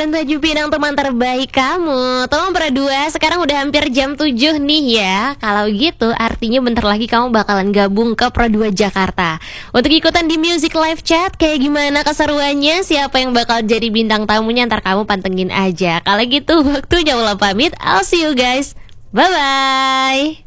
97 Pinang, teman terbaik kamu. Tolong berdua, sekarang udah hampir jam 7 nih ya. Kalau gitu artinya bentar lagi kamu bakalan gabung ke Pro 2 Jakarta. Untuk ikutan di Music Live Chat, kayak gimana keseruannya, siapa yang bakal jadi bintang tamunya, ntar kamu pantengin aja. Kalau gitu waktunya ulang pamit. I'll see you guys. Bye-bye.